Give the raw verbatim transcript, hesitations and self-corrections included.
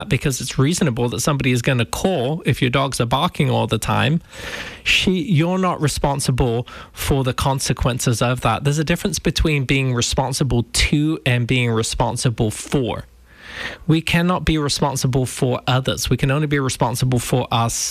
because it's reasonable that somebody is going to call if your dogs are barking all the time, she you're not responsible for the consequences of that. There's a difference between being responsible to and being responsible for. We cannot be responsible for others. We can only be responsible for us.